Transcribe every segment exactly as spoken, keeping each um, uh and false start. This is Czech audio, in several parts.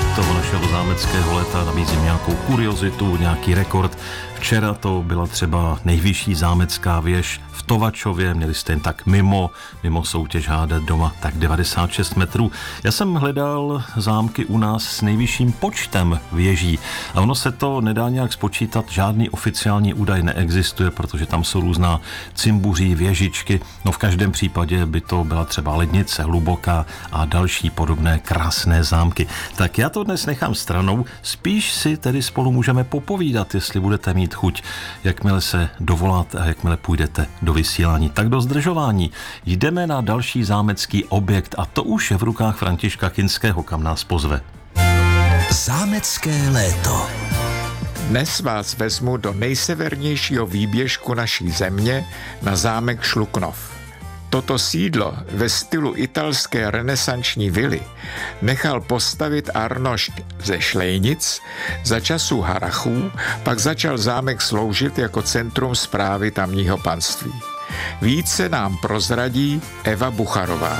toho našeho zámeckého léta nabízím nějakou kuriozitu, nějaký rekord. Včera to byla třeba nejvyšší zámecká věž v Tovačově, měli jste jen tak mimo, mimo soutěž hádat doma, tak devadesát šest metrů. Já jsem hledal zámky u nás s nejvyšším počtem věží a ono se to nedá nějak spočítat, žádný oficiální údaj neexistuje, protože tam jsou různá cimbuří, věžičky, no v každém případě by to byla třeba Lednice, Hluboká a další podobné krásné zámky. Tak já to dnes nechám stranou, spíš si tedy spolu můžeme popovídat, jestli budete mít chuť, jakmile se dovoláte a jakmile půjdete do vysílání. Tak do zdržování. Jdeme na další zámecký objekt a to už je v rukách Františka Kinského, kam nás pozve. Zámecké léto. Dnes vás vezmu do nejsevernějšího výběžku naší země na zámek Šluknov. Toto sídlo ve stylu italské renesanční vily nechal postavit Arnošt ze Šlejnic, za časů Harrachů pak začal zámek sloužit jako centrum správy tamního panství. Více nám prozradí Eva Bucharová.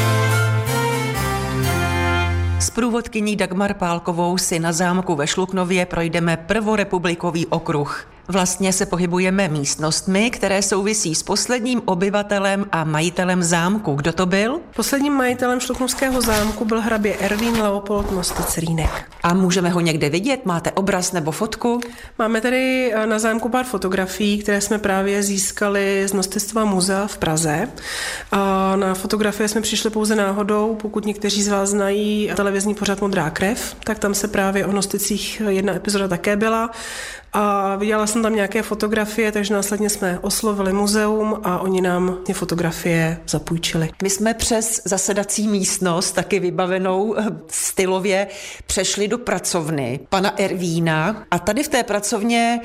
S průvodkyní Dagmar Pálkovou si na zámku ve Šluknově projdeme prvorepublikový okruh. Vlastně se pohybujeme místnostmi, které souvisí s posledním obyvatelem a majitelem zámku. Kdo to byl? Posledním majitelem šluknovského zámku byl hrabě Ervín Leopold Nosticelínek. A můžeme ho někde vidět? Máte obraz nebo fotku? Máme tady na zámku pár fotografií, které jsme právě získali z Nostictva muzea v Praze. A na fotografie jsme přišli pouze náhodou, pokud někteří z vás znají televizní pořad Modrá krev, tak tam se právě o Nosticích jedna epizoda také byla. A viděla jsem tam nějaké fotografie, takže následně jsme oslovili muzeum a oni nám ty fotografie zapůjčili. My jsme přes zasedací místnost, taky vybavenou stylově, přešli do pracovny pana Ervína a tady v té pracovně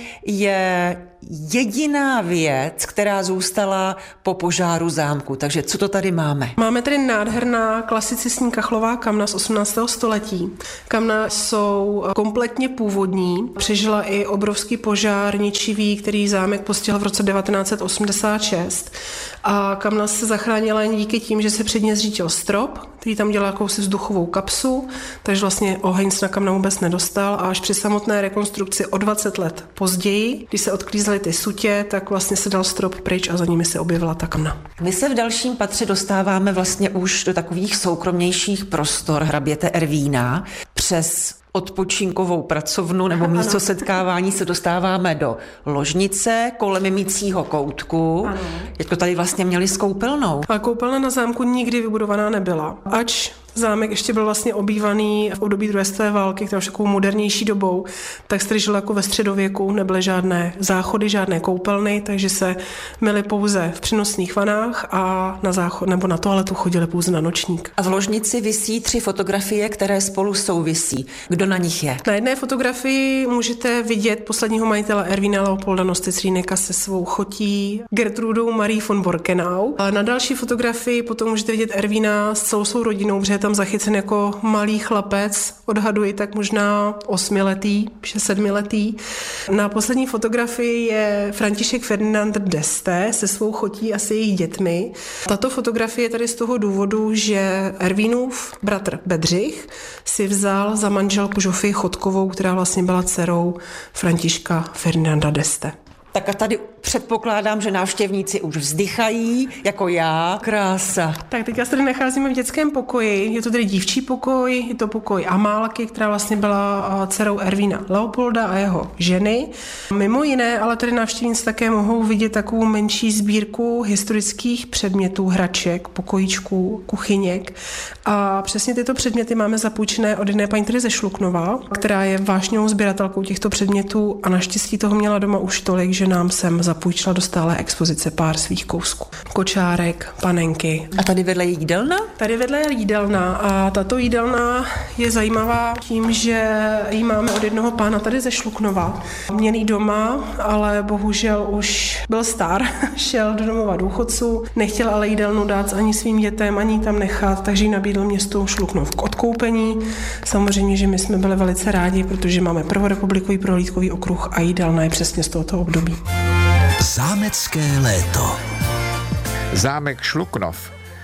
je jediná věc, která zůstala po požáru zámku. Takže co to tady máme? Máme tady nádherná klasicistní kachlová kamna z osmnáctého století. Kamna jsou kompletně původní. Přežila i obrovský požár ničivý, který zámek postihl v roce devatenáct set osmdesát šest. A kamna se zachránila jen díky tím, že se před ní zřítil strop, který tam dělal jakousi vzduchovou kapsu, takže vlastně oheň se na kamna vůbec nedostal a až při samotné rekonstrukci o dvacet let později, když se odklízely ty sutě, tak vlastně se dal strop pryč a za nimi se objevila ta kamna. My se v dalším patře dostáváme vlastně už do takových soukromnějších prostor hraběte Ervína. Přes odpočinkovou pracovnu nebo místo setkávání se dostáváme do ložnice kolem mýcího koutku. Ano. Jak to tady vlastně měli s koupelnou. A koupelna na zámku nikdy vybudovaná nebyla. Ač zámek ještě byl vlastně obývaný v období druhé světové války, která už takovou modernější dobou, tak se tady žilo jako ve středověku, nebyly žádné záchody, žádné koupelny, takže se myli pouze v přenosných vanách a na záchod nebo na toaletu chodili pouze na nočník. A v ložnici visí tři fotografie, které spolu souvisí. Kdo na nich je? Na jedné fotografii můžete vidět posledního majitele Ervína Leopolda Nosticelíneka se svou chotí Gertrudou Marie von Borkenau. A na další fotografii potom můžete vidět Ervína s celou svou rodinou, protože je tam zachycen jako malý chlapec, odhaduji tak možná osmiletý, sedmiletý. Na poslední fotografii je František Ferdinand d'Este se svou chotí a se jejich dětmi. Tato fotografie je tady z toho důvodu, že Ervínův bratr Bedřich si vzal za manželku Žofii Chodkovou, která vlastně byla dcerou Františka Ferdinanda d'Este. Tak a tady předpokládám, že návštěvníci už vzdychají, jako já. Krása. Tak teď se tady nacházíme v dětském pokoji. Je to tady dívčí pokoj, je to pokoj Amálky, která vlastně byla dcerou Ervína Leopolda a jeho ženy. Mimo jiné, ale tady návštěvníci také mohou vidět takovou menší sbírku historických předmětů, hraček, pokojíčků, kuchyněk. A přesně tyto předměty máme zapůjčené od jedné paní ze Šluknova, která je vášnivou sběratelkou těchto předmětů a naštěstí toho měla doma už tolik, že nám sem zapůjčila do stálé expozice pár svých kousků. Kočárek, panenky. A tady vedle je jídelna? Tady vedle je jídelna a tato jídelna je zajímavá tím, že ji máme od jednoho pána tady ze Šluknova. Měl jí doma, ale bohužel už byl star, šel do domova důchodců, nechtěl ale jídelnu dát ani svým dětem, ani tam nechat, takže ji nabídl městu Šluknov k odkoupení. Samozřejmě, že my jsme byli velice rádi, protože máme prvorepublikový prohlídkový okruh a jídelna je přesně z tohoto období. Zámecké léto. Zámek Šluknov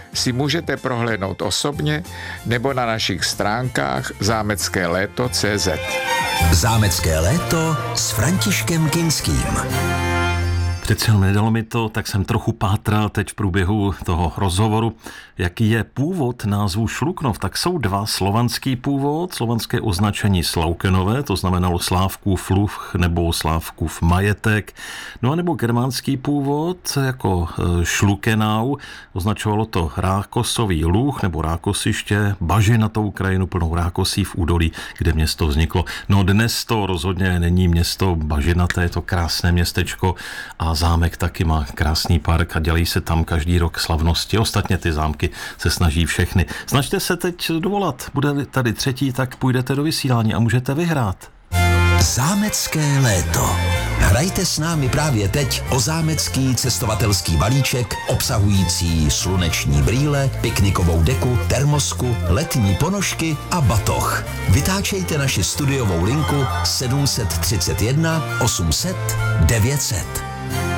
si můžete prohlédnout osobně nebo na našich stránkách zámecké léto tečka cé zet. Zámecké léto s Františkem Kinským. Přece jenom nedalo mi to, tak jsem trochu pátral teď v průběhu toho rozhovoru, jaký je původ názvu Šluknov. Tak jsou dva: slovanský původ, slovanské označení Slaukenové, to znamenalo Slávkův luh nebo Slávkův majetek, no a nebo germánský původ jako Šlukenau, označovalo to Rákosový luh nebo Rákosiště, bažinatou krajinu plnou rákosí v údolí, kde město vzniklo. No dnes to rozhodně není město bažinaté, je to krásné městečko a zámek taky má krásný park a dělají se tam každý rok slavnosti. Ostatně ty zámky se snaží všechny. Snažte se teď dovolat. Bude tady třetí, tak půjdete do vysílání a můžete vyhrát. Zámecké léto. Hrajte s námi právě teď o zámecký cestovatelský balíček obsahující sluneční brýle, piknikovou deku, termosku, letní ponožky a batoh. Vytáčejte naši studiovou linku sedm set třicet jedna osm set devět set.